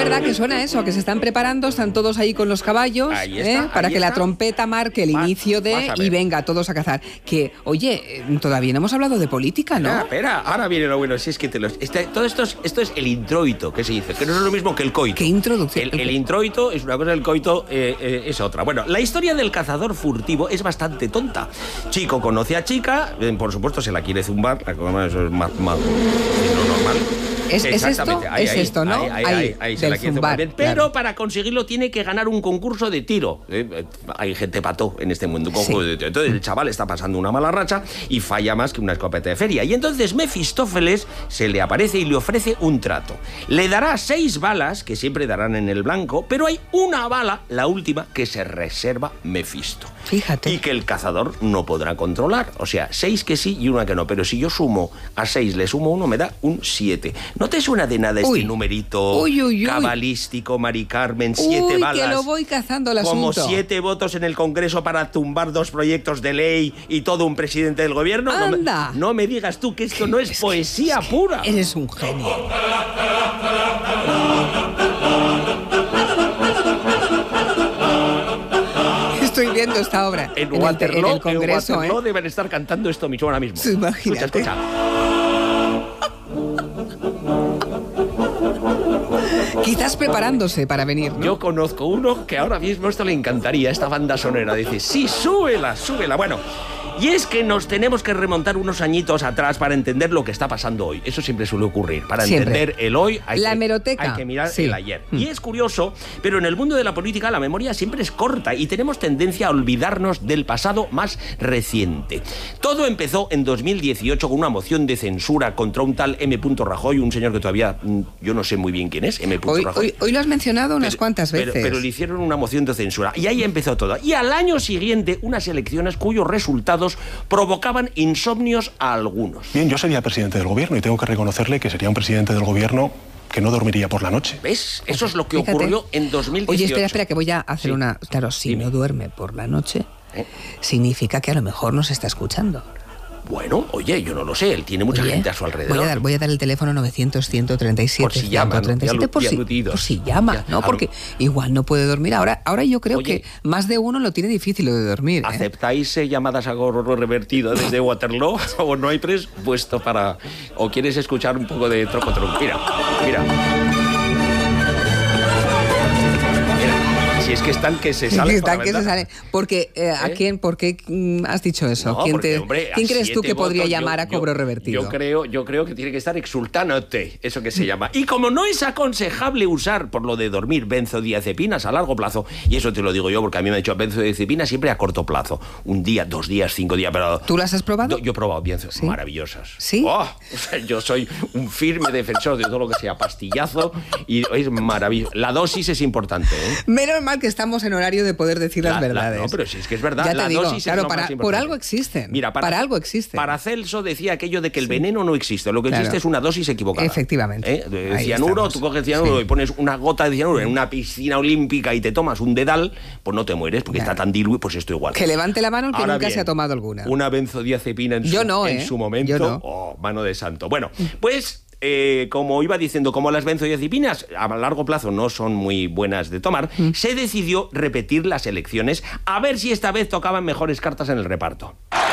verdad que suena eso, que se están preparando, están todos ahí con los caballos, para que la trompeta marque el inicio de y venga, todos a cazar. Que, oye, todavía no hemos hablado de política, ¿no? Espera, ahora viene lo bueno, si es que todo esto es el introito, que se dice, que no es lo mismo que el coito. ¿Qué introducción? El introito es una cosa, el coito es otra. Bueno, la historia del cazador furtivo es bastante tonta. Chico conoce a chica, por supuesto se la quiere zumbar, eso es más lo normal. ¿Es esto, ¿no? Ahí se la quiere zumbar bien. Pero para conseguirlo tiene que ganar un concurso de tiro. Hay gente pato en este mundo. Sí. Entonces el chaval está pasando una mala racha y falla más que una escopeta de feria. Y entonces Mefistófeles se le aparece y le ofrece un trato. Le dará 6 balas, que siempre darán en el blanco, pero hay una bala, la última, que se reserva Mefisto. Fíjate. Y que el cazador no podrá controlar. O sea, 6 que sí y una que no. Pero si yo sumo a 6, le sumo 1, me da un 7. ¿No te suena de nada este numerito cabalístico, Mari Carmen? 7 balas. Que lo voy cazando el como asunto. 7 votos en el Congreso para tumbar 2 proyectos de ley y todo un presidente del gobierno. ¡Anda! No me digas tú que esto no es poesía pura. Eres un genio. Estoy viendo esta obra en el Congreso. En Waterloo deben estar cantando esto mismo ahora mismo. Sí, imagínate. Escucha. Quizás preparándose para venir, ¿no? Yo conozco uno que ahora mismo esto le encantaría, esta banda sonora. Dice, sí, súbela. Bueno, y es que nos tenemos que remontar unos añitos atrás para entender lo que está pasando hoy. Eso siempre suele ocurrir. Para entender el hoy hay que mirar el ayer. Y es curioso, pero en el mundo de la política la memoria siempre es corta y tenemos tendencia a olvidarnos del pasado más reciente. Todo empezó en 2018 con una moción de censura contra un tal M. Rajoy, un señor que todavía yo no sé muy bien quién es, M. Rajoy. Hoy lo has mencionado unas cuantas veces. Pero le hicieron una moción de censura y ahí empezó todo. Y al año siguiente unas elecciones cuyos resultados provocaban insomnios a algunos. Bien, yo sería presidente del gobierno y tengo que reconocerle que sería un presidente del gobierno que no dormiría por la noche. ¿Ves? Eso es lo que ocurrió en 2018. Oye, espera, que voy a hacer una... Claro, si no duerme por la noche, significa que a lo mejor nos está escuchando. Bueno, oye, yo no lo sé, él tiene mucha gente a su alrededor. Voy a dar el teléfono 900-137. Por si llama, 137, por si llama, ¿no? Porque igual no puede dormir. Ahora yo creo que más de uno lo tiene difícil de dormir. ¿Aceptáis llamadas a gorro revertido desde Waterloo? ¿O no hay presupuesto para...? ¿O quieres escuchar un poco de troco-troco? Mira. Si es que están que se salen. Porque, ¿por qué has dicho eso? No, ¿Quién ¿quién crees tú que podría llamar a cobro revertido? Yo creo que tiene que estar exultándote, eso que se llama. Y como no es aconsejable usar, por lo de dormir, benzodiazepinas a largo plazo, y eso te lo digo yo porque a mí me han dicho benzodiazepinas siempre a corto plazo. 1 día, 2 días, 5 días, pero... ¿Tú las has probado? Yo he probado maravillosas. ¿Sí? Yo soy un firme defensor de todo lo que sea pastillazo y es maravilloso. La dosis es importante, ¿eh? Menos mal que estamos en horario de poder decir las verdades. No, pero si es que es verdad. Ya te digo, dosis claro, es lo más importante. por algo existen. Mira, para algo existen. Paracelso decía aquello de que el veneno no existe. Lo que existe es una dosis equivocada. Efectivamente. Cianuro, tú coges cianuro y pones una gota de cianuro en una piscina olímpica y te tomas un dedal, pues no te mueres porque está tan diluido, pues esto igual. Que levante la mano el que nunca se ha tomado alguna. Una benzodiazepina en su momento. Yo no. Oh, mano de santo. Bueno, pues... como iba diciendo, como las benzodiazepinas a largo plazo no son muy buenas de tomar, se decidió repetir las elecciones a ver si esta vez tocaban mejores cartas en el reparto.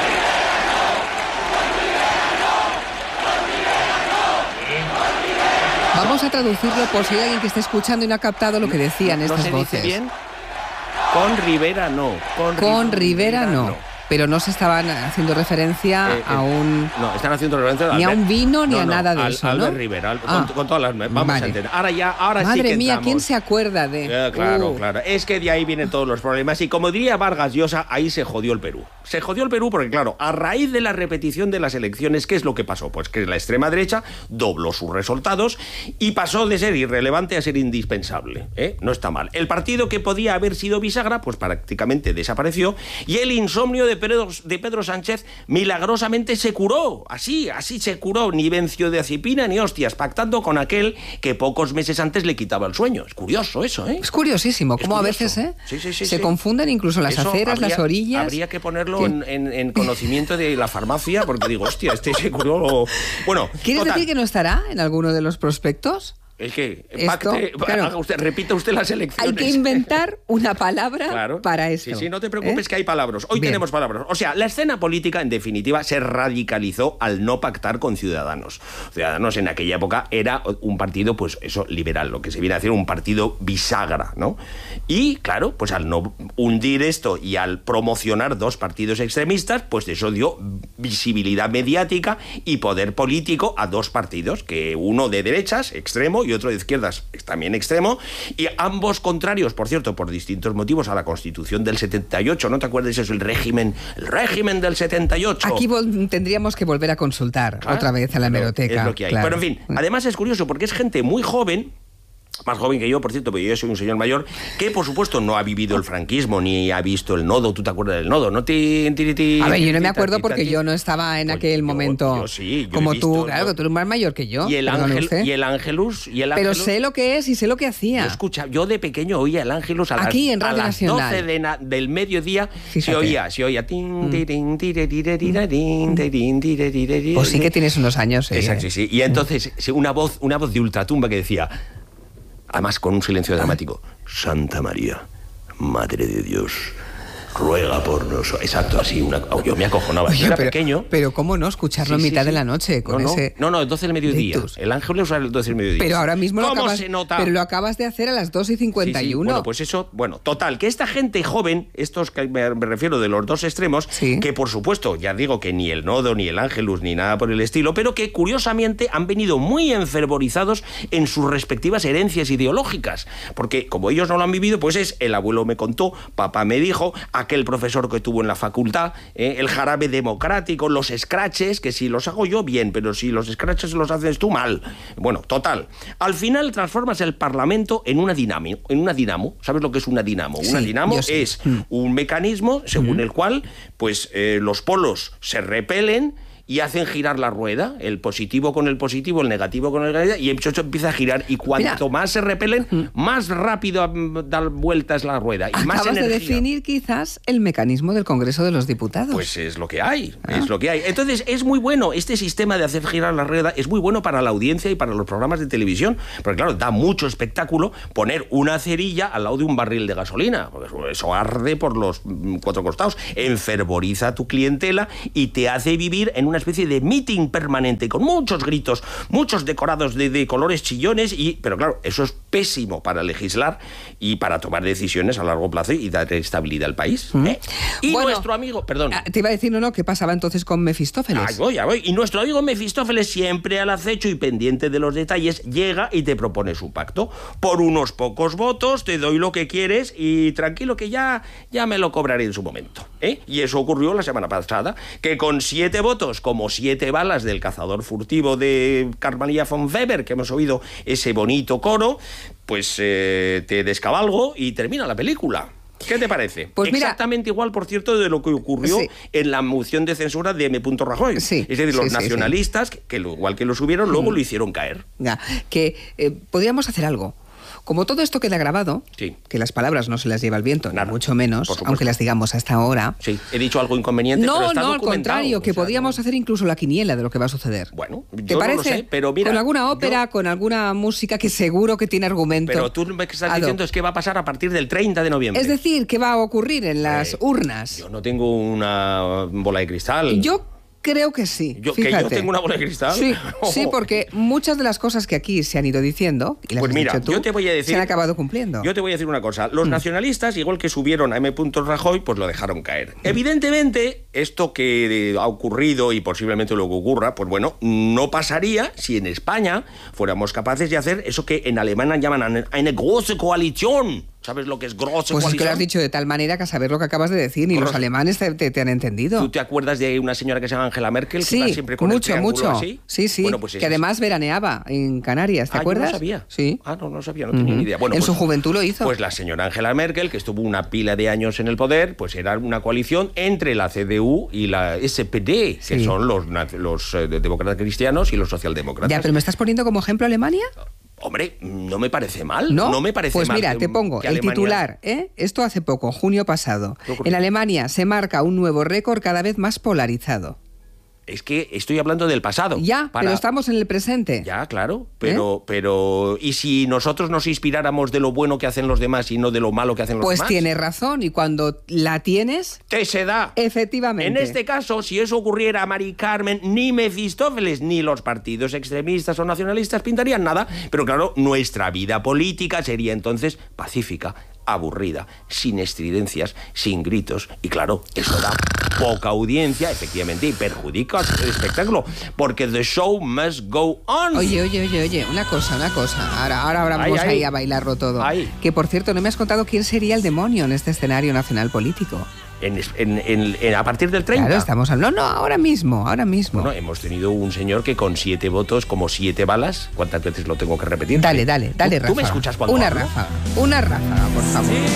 Vamos a traducirlo por si hay alguien que esté escuchando y no ha captado lo que decían estas voces. ¿No se dice bien? Con Rivera no. Con Rivera no. Pero no se estaban haciendo referencia a un... No, están haciendo referencia ni a un vino ni a nada de eso, ¿no? Albert Rivera, con todas las... Vamos a entender. Ahora sí que Madre mía, ¿quién se acuerda de...? Claro. Es que de ahí vienen todos los problemas. Y como diría Vargas Llosa, ahí se jodió el Perú. Se jodió el Perú porque, claro, a raíz de la repetición de las elecciones, ¿qué es lo que pasó? Pues que la extrema derecha dobló sus resultados y pasó de ser irrelevante a ser indispensable. No está mal. El partido que podía haber sido bisagra, pues prácticamente desapareció y el insomnio de Pedro Sánchez milagrosamente se curó. Así se curó. Ni benzodiazepina ni hostias, pactando con aquel que pocos meses antes le quitaba el sueño. Es curioso eso, ¿eh? Es curiosísimo. Cómo a veces se confunden incluso las aceras, las orillas. Habría que ponerlo en conocimiento de la farmacia, porque digo, hostia, este se curó. Bueno, ¿quieres decir que no estará en alguno de los prospectos? Es que repita usted las elecciones. Hay que inventar una palabra para esto. Sí, no te preocupes que hay palabras. Hoy tenemos palabras. O sea, la escena política, en definitiva, se radicalizó al no pactar con Ciudadanos. Ciudadanos en aquella época era un partido, pues eso, liberal, lo que se viene a decir un partido bisagra, ¿no? Y, claro, pues al no hundir esto y al promocionar dos partidos extremistas, pues eso dio visibilidad mediática y poder político a dos partidos, que uno de derechas, extremo, y otro de izquierdas, también extremo, y ambos contrarios, por cierto, por distintos motivos, a la Constitución del 78. ¿No te acuerdas eso? El régimen del 78. Aquí tendríamos que volver a consultar otra vez a la hemeroteca. Es lo que hay. Pero en fin, además es curioso porque es gente muy joven, más joven que yo, por cierto, porque yo soy un señor mayor, que por supuesto no ha vivido el franquismo ni ha visto el nodo. ¿Tú te acuerdas del nodo? ¿No? A ver, yo no me acuerdo porque yo no estaba en aquel momento. Yo sí, como tú, claro, que tú eres más mayor que yo. Y el Ángelus. Pero sé lo que es y sé lo que hacía. Yo de pequeño oía el Ángelus a aquí en Radio las Nacional. 12 del mediodía. Fíjate. Se oía. Pues sí que tienes unos años. Exacto, sí. Y entonces una voz de ultratumba que decía, además con un silencio dramático: Santa María, Madre de Dios, ruega por nosotros. Exacto, así. Yo me acojonaba. Oye, yo era pequeño. Pero ¿cómo no escucharlo en mitad de la noche? No, 12 del mediodía. Rictus. El ángel usa el 12 del mediodía. Pero ahora mismo se nota? Pero lo acabas de hacer a las 2:51. Sí. Bueno, pues eso, total, que esta gente joven, estos que me refiero de los dos extremos, que por supuesto, ya digo que ni el nodo, ni el ángelus, ni nada por el estilo, pero que curiosamente han venido muy enfervorizados en sus respectivas herencias ideológicas. Porque como ellos no lo han vivido, pues es el abuelo me contó, papá me dijo, aquel profesor que tuvo en la facultad, el jarabe democrático, los scratches, que si los hago yo, bien, pero si los scratches los haces tú, mal. Bueno, total. Al final transformas el Parlamento en una dinamo. ¿Sabes lo que es una dinamo? Sí, una dinamo es un mecanismo según el cual, pues, los polos se repelen y hacen girar la rueda, el positivo con el positivo, el negativo con el negativo, y eso empieza a girar, y cuanto más se repelen, más rápido da vueltas la rueda, y más energía. Acabas de definir quizás el mecanismo del Congreso de los Diputados. Pues es lo que hay, es lo que hay. Entonces es muy bueno, este sistema de hacer girar la rueda es muy bueno para la audiencia y para los programas de televisión, porque claro, da mucho espectáculo poner una cerilla al lado de un barril de gasolina, porque eso arde por los cuatro costados, enfervoriza a tu clientela y te hace vivir en una especie de meeting permanente con muchos gritos, muchos decorados de colores chillones, pero claro, eso es pésimo para legislar y para tomar decisiones a largo plazo y dar estabilidad al país. Y nuestro amigo, perdón. Te iba a decir, ¿qué pasaba entonces con Mefistófeles? Ya voy. Y nuestro amigo Mefistófeles, siempre al acecho y pendiente de los detalles, llega y te propone su pacto. Por unos pocos votos te doy lo que quieres y tranquilo que ya me lo cobraré en su momento. Y eso ocurrió la semana pasada, que con 7 votos, como 7 balas del cazador furtivo de Carmelilla von Weber, que hemos oído ese bonito coro, pues te descabalgo y termina la película. ¿Qué te parece? Pues mira, exactamente igual, por cierto, de lo que ocurrió en la moción de censura de M. Rajoy. Es decir, los nacionalistas, que igual que lo subieron, luego lo hicieron caer. Podríamos hacer algo. Como todo esto queda grabado, que las palabras no se las lleva el viento, ni mucho menos, aunque las digamos hasta ahora. Sí, he dicho algo inconveniente, pero está al contrario, que podríamos hacer incluso la quiniela de lo que va a suceder. Bueno, ¿te parece? No lo sé, pero mira, con alguna ópera, con alguna música que seguro que tiene argumento. Pero tú lo que estás diciendo es que va a pasar a partir del 30 de noviembre. Es decir, ¿qué va a ocurrir en las urnas? Yo no tengo una bola de cristal. Yo creo que sí. ¿Que yo tengo una bola de cristal? Sí, porque muchas de las cosas que aquí se han ido diciendo, y las has dicho tú, yo te voy a decir, se han acabado cumpliendo. Yo te voy a decir una cosa. Los nacionalistas, igual que subieron a M. Rajoy, pues lo dejaron caer. Evidentemente, esto que ha ocurrido y posiblemente lo que ocurra, pues bueno, no pasaría si en España fuéramos capaces de hacer eso que en alemán llaman eine große Koalition. ¿Sabes lo que es große coalition? Pues es que lo has dicho de tal manera que a saber lo que acabas de decir, ni los alemanes te han entendido. ¿Tú te acuerdas de una señora que se llama Angela Merkel? Que va siempre con el triángulo así? Sí. Bueno, pues que además veraneaba en Canarias, ¿te acuerdas? Yo no sabía. Sí. No sabía, no tenía ni idea. Bueno, en su juventud lo hizo. Pues la señora Angela Merkel, que estuvo una pila de años en el poder, pues era una coalición entre la CDU y la SPD, que son los demócratas cristianos y los socialdemócratas. Ya, pero ¿me estás poniendo como ejemplo Alemania? Hombre, no me parece mal. No me parece mal. Pues mira, te pongo el titular. Esto hace poco, junio pasado. En Alemania se marca un nuevo récord cada vez más polarizado. Es que estoy hablando del pasado. Ya, pero estamos en el presente. Ya, claro, pero ¿y si nosotros nos inspiráramos de lo bueno que hacen los demás y no de lo malo que hacen los demás? Pues tienes razón, y cuando la tienes... ¡te se da! Efectivamente. En este caso, si eso ocurriera a Mari Carmen, ni Mefistófeles ni los partidos extremistas o nacionalistas pintarían nada, pero claro, nuestra vida política sería entonces pacífica, aburrida, sin estridencias, sin gritos, y claro, eso da poca audiencia, efectivamente, y perjudica el espectáculo, porque the show must go on. Oye, una cosa. Ahora vamos ahí a bailarlo todo. Ahí. Que por cierto, no me has contado quién sería el demonio en este escenario nacional político. A partir del 30. Claro, estamos hablando. No, ahora mismo. Bueno, hemos tenido un señor que con 7 votos, como 7 balas, ¿cuántas veces lo tengo que repetir? Dale, Rafa. ¿Tú me escuchas cuando Una hablo? ráfaga, por favor.